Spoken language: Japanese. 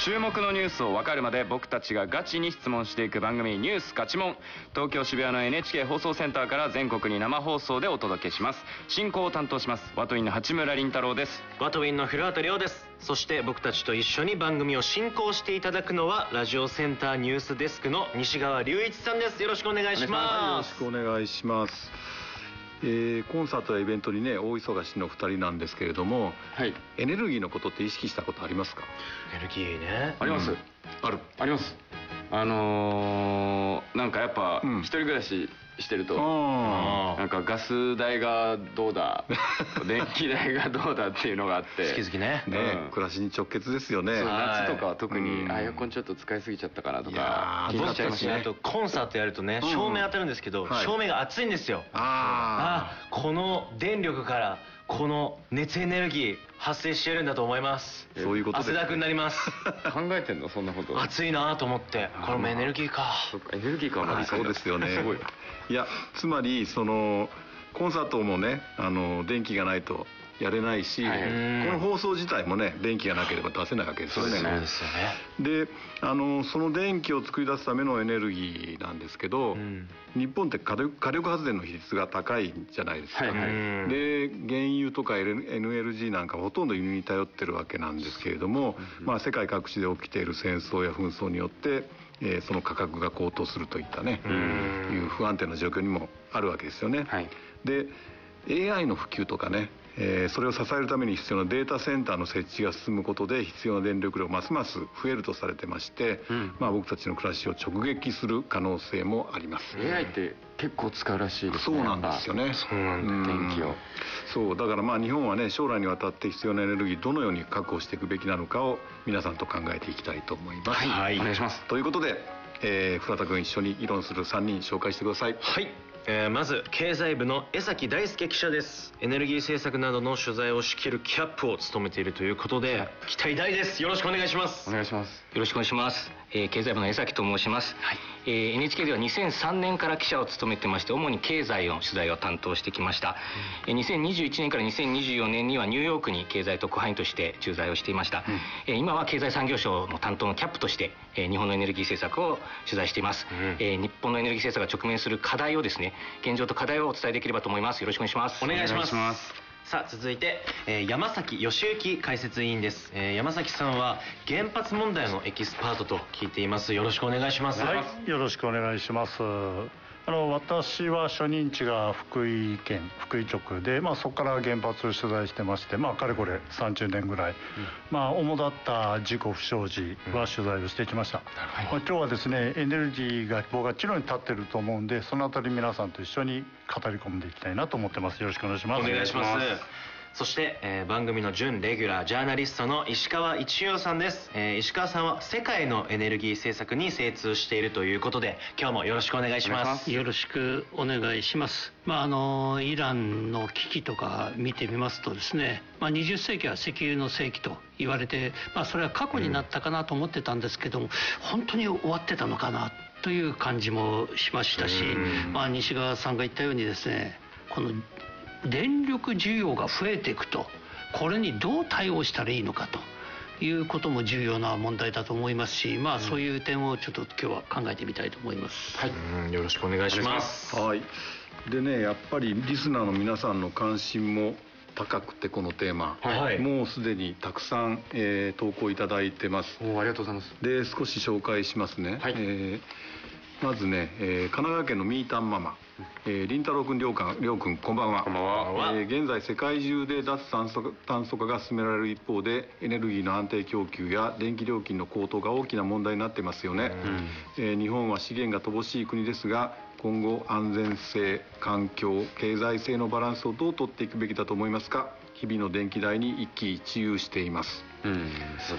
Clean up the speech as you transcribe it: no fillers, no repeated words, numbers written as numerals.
注目のニュースを分かるまで僕たちがガチに質問していく番組、ニュースガチモン。東京渋谷の NHK 放送センターから全国に生放送でお届けします。進行を担当しますワトウィンの八村倫太郎です。 ワトウィンの古畑亮です。そして僕たちと一緒に番組を進行していただくのはラジオセンターニュースデスクの西川隆一さんです。よろしくお願いします。 よろしくお願いします。コンサートやイベントにね大忙しの2人なんですけれども、はい、エネルギーのことって意識したことありますか？ エネルギーね、 あります、あります。なんかやっぱ一人暮らししてると、なんかガス代がどうだ電気代がどうだっていうのがあって月々ね、 暮らしに直結ですよね。 夏とかは特にエアコンちょっと使いすぎちゃったかなとか気にしちゃいますね。 あとコンサートやるとね照明当たるんですけど、照明が熱いんですよ。この電力からこの熱エネルギー発生してるんだと思います。 そういうことです、 汗だくになります。 考えてんのそんなこと。 暑いなと思って、これもエネルギーか。 エネルギーか。 そうですよね。すごい。いやつまりそのコンサートもね電気がないとやれないし、この放送自体もね電気がなければ出せないわけですよね。 そうですよね。 でその電気を作り出すためのエネルギーなんですけど、日本って火力発電の比率が高いじゃないですか。で原油とか NLG なんかほとんど輸入に頼ってるわけなんですけれども、世界各地で起きている戦争や紛争によってその価格が高騰するといったねいう不安定な状況にもあるわけですよね。で AI の普及とかね、それを支えるために必要なデータセンターの設置が進むことで必要な電力量ますます増えるとされてまして、僕たちの暮らしを直撃する可能性もあります。 AI って結構使うらしいですね。 そうなんですよね。 そうなんだ、電気を。 そうだから日本はね将来にわたって必要なエネルギーどのように確保していくべきなのかを皆さんと考えていきたいと思います。 はい、お願いします。 ということで、古畑君一緒に議論する3人紹介してください。 はい、まず経済部の江崎大輔記者です。エネルギー政策などの取材を仕切るキャップを務めているということで期待大です。よろしくお願いします。 お願いします。 よろしくお願いします。経済部の江崎と申します。NHK では2003年から記者を務めてまして主に経済の取材を担当してきました。2021年から2024年にはニューヨークに経済特派員として駐在をしていました。今は経済産業省の担当のキャップとして日本のエネルギー政策を取材しています。日本のエネルギー政策が直面する課題をですね、現状と課題をお伝えできればと思います。よろしくお願いします。 お願いします。さあ続いて、山崎義之解説委員です。山崎さんは原発問題のエキスパートと聞いています。よろしくお願いします。 よろしくお願いします。私は初任地が福井県福井局で、そこから原発を取材してまして、かれこれ30年ぐらい、主だった事故不祥事は取材をしてきました。今日はですねエネルギーが棒が岐路に立ってると思うんで、そのあたり皆さんと一緒に語り込んでいきたいなと思ってます。よろしくお願いします。 お願いします。そして、番組の準レギュラージャーナリストの石川一洋さんです。石川さんは世界のエネルギー政策に精通しているということで今日もよろしくお願いします。 よろしくお願いします。イランの危機とか見てみますとですね、20世紀は石油の世紀と言われて、それは過去になったかなと思ってたんですけども、本当に終わってたのかなという感じもしましたし、西川さんが言ったようにですね、この電力需要が増えていくと、これにどう対応したらいいのかということも重要な問題だと思いますし、そういう点をちょっと今日は考えてみたいと思います。 よろしくお願いします。 でね、やっぱりリスナーの皆さんの関心も高くてこのテーマ、もうすでにたくさん、投稿いただいてます。 ありがとうございます。 で少し紹介しますね。まずね、神奈川県のみーたんママ、りんたろうくん、りょうくん、こんばんは。現在世界中で脱炭素化が進められる一方でエネルギーの安定供給や電気料金の高騰が大きな問題になっていますよね。日本は資源が乏しい国ですが、今後安全性、環境、経済性のバランスをどう取っていくべきだと思いますか？日々の電気代に一喜一憂しています。